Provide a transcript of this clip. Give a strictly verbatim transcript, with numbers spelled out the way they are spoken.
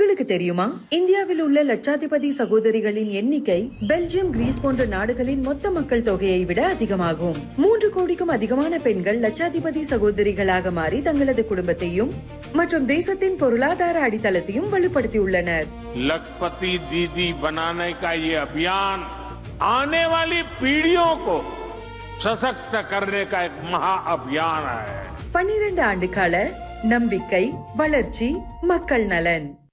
உங்களுக்கு தெரியுமா, இந்தியாவில் உள்ள லட்சாதிபதி சகோதரிகளின் எண்ணிக்கை பெல்ஜியம், கிரீஸ் போன்ற நாடுகளின் மொத்த மக்கள் தொகையை விட அதிகமாகும். மூன்று கோடிக்கும் அதிகமான பெண்கள் லட்சாதிபதி சகோதரிகளாக மாறி தங்களது குடும்பத்தையும் மற்றும் தேசத்தின் பொருளாதார அடித்தளத்தையும் வலுப்படுத்தியுள்ளனர். लखपति दीदी बनाने का ये अभियान आने वाली पीढ़ियों को सशक्त करने का एक महा अभियान है. பன்னிரண்டு ஆண்டு கால நம்பிக்கை, வளர்ச்சி, மக்கள் நலன்.